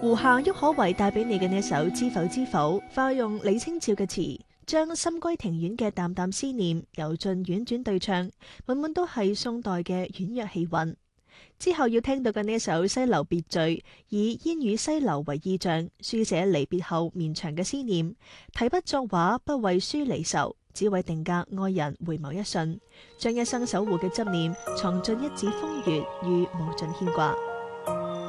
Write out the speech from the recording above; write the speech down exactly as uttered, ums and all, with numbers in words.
胡夏郁可唯帶俾你嘅呢一首《知否知否》，化用李清照嘅詞，將深閨庭院嘅淡淡思念由盡婉轉對唱，滿滿都係宋代嘅婉約氣韻。之後要聽到嘅呢一首《西樓別序》，以煙雨西樓為意象，書寫離別後綿長嘅思念。提筆作畫，不為書離愁，只為定格愛人回眸一瞬，將一生守護嘅執念藏進一紙風月與無盡牽掛。